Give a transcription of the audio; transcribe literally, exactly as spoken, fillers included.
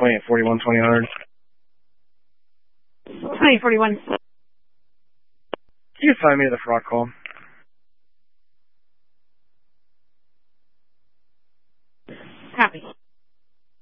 twenty-eight forty-one, twenty hundred. twenty forty-one. You can find me the fraud call.